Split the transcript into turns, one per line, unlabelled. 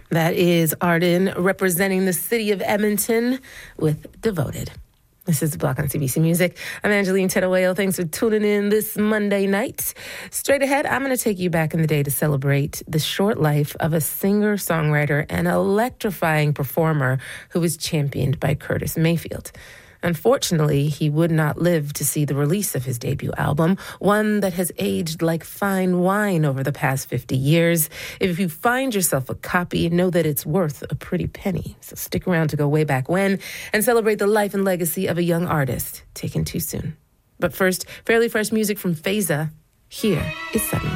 That is Arden representing the city of Edmonton with Devoted. This is The Block on CBC Music. I'm Angeline Tedoeo. Thanks for tuning in this Monday night. Straight ahead, I'm going to take you back in the day to celebrate the short life of a singer-songwriter and electrifying performer who was championed by Curtis Mayfield. Unfortunately, he would not live to see the release of his debut album, one that has aged like fine wine over the past 50 years. If you find yourself a copy, know that it's worth a pretty penny. So stick around to go way back when and celebrate the life and legacy of a young artist taken too soon. But first, fairly fresh music from Feza. Here is Suddenly.